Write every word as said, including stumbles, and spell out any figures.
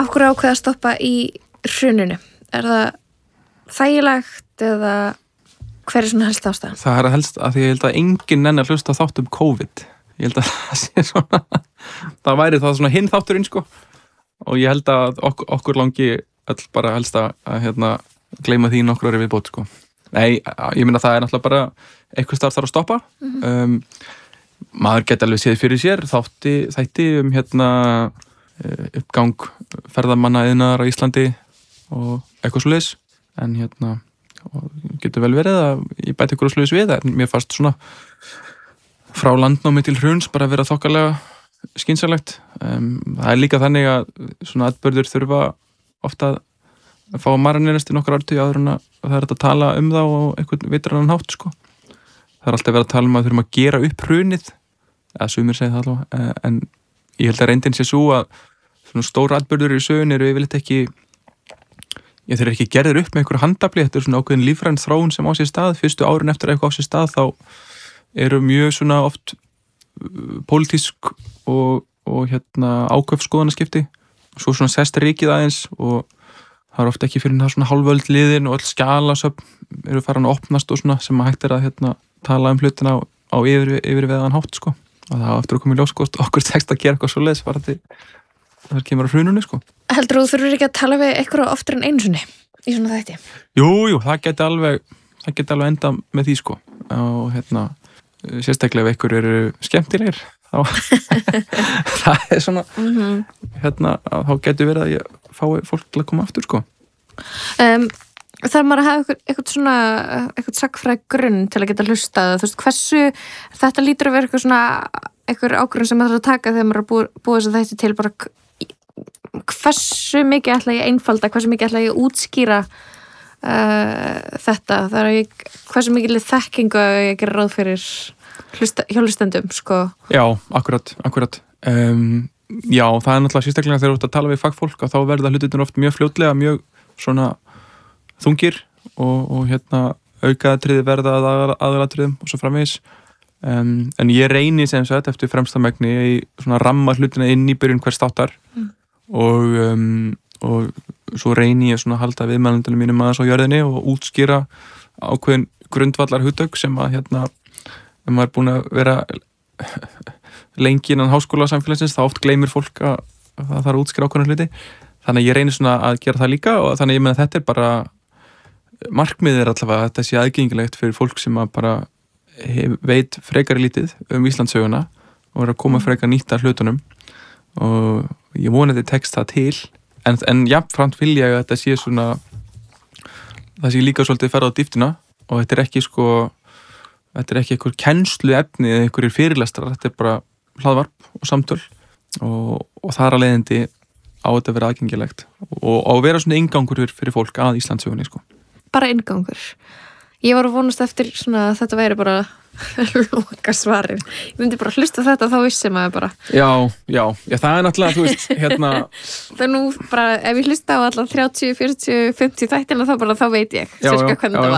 okkur ákveða að stoppa í hruninu? Er það þægilegt eða hver er svona helst ástæðan? Það er helst að því ég held að enginn nenni að hlusta þátt um COVID. Ég held að það sé svona, það væri það svona hinn þátturinn sko og ég held að ok okkur langi öll bara helst að, að hérna, gleyma því nokkur ári viðbót sko. Nei, ég meina það er náttúrulega bara eitthvað starf þarf að stoppa. Mm-hmm. um, maður geti alveg séð fyrir sér þátti, þætti um hérna uppgang ferðamanna iðnaðar á Íslandi og eitthvað svoleiðis en hérna og getur vel verið að ég bæti ykkur svoleiðis við en mér fannst svona frá landnámi til hruns bara að vera þokkalega skynsamlegt. Um, það er líka þannig að svona atburður þurfa ofta að fá að marinnerast í nokkrar áratugi áður en að það er að tala um það og einhvern vitrannan hátt sko. Það er alltaf verið að tala um að þurfum að gera upp hrunið eða sumir segja það allavega en ég held að reyndin sé svo að svona stóra atburður í sögun eru yfirleitt ekki ég þeir eru ekki gerðir upp með einhverju handafli, þetta er svona ákveðin lífræn þróun sem á sér stað, fyrstu árin eftir eitthvað á sér stað þá eru mjög svona oft pólitísk og, og hérna áköfskoðanaskipti svo svona sest ríkið aðeins og það er ofta ekki fyrir það svona hálföld liðin og öll skjalasöfn eru farin að opnast og svona sem að hægt er að hérna tala um hlutina á, á yfir, yfirveðan hátt sko og það er aftur að koma í ljós sko okkur tekst að gera eitthvað svo leiðis bara til það kemur á hrununni sko. Heldur þú þurfur ekki að tala við eitthvað oftar en einu sinni í svona þætti? Jú, jú, það geti alveg það geti alveg enda með því sko og hérna sérstaklega ef einhver eru skemmtilegir þá það er svona mm-hmm. hérna þá getur verið að ég fái fólk til að koma aftur sko. Um, þarf maður að hafa eitthvað, eitthvað svona eitthvað sagfræði grunn til að geta hlustað þú veist hversu þetta lítur að vera eitthvað svona eitthvað ákvörðun sem maður þarf að taka þegar maður er að búa, búa þess að þetta til bara hversu mikið ætla ég einfalda hversu mikið ætla ég að útskýra uh, þetta það er ég, hversu mikið þekkingu ég gera ráð fyrir hlusta, hjólustendum sko. Já, akkurat, akkurat um, já, það er náttúrulega sérstaklega þegar þú ert að tala við fagfólk og þá verða hlutirnir oft mjög fljótlega mjög svona þungir og, og hérna aukaðatriði verða að aðalatriðum og svo framvegis um, en ég reyni sem sagt eftir fremsta megni í svona ramma hlutina inn í byrjun hvers þáttar mm. og, um, og svo reyni ég svona að halda viðmælendunum mínum aðeins á jörðinni og útskýra ákveðin grundvallar hugtök sem að hérna ef maður er búin að vera lengi innan háskóla samfélagsins þá oft gleymir fólk að, að það þarf að útskýra ákveðna hluti þannig að ég reynir svona að gera það líka og þannig að ég meina þetta er bara markmiðið er allavega að þetta sé aðgengilegt fyrir fólk sem að bara hef, veit frekar lítið um Íslandssöguna og er að koma frekar nýtt að hlutunum og ég vona þetta tekst það til en, en jafnframt vil ég að þetta sé svona það sé líka svolítið ferða á dýptina og þetta er ekki sko þetta er ekki einhver kennslu efni eða einhverjir fyrirlestrar, þetta er bara hlaðvarp og samtöl og, og það er að leiðindi á þetta að vera aðgengilegt og á að vera svona inngangur fyrir fólk að Íslandssögunni sko. Bara inngangur. Ég var að vonast eftir svona að þetta væri bara loka svarið. Ég myndi bara hlusta þetta þá vissi maður bara. Já, já, já, það er náttúrulega, þú veist, hérna það er nú bara, ef ég hlusta á allan þrjátíu, fjörutíu, fimmtíu þættina þá bara, þá veit ég já, já, hvernig já, það var.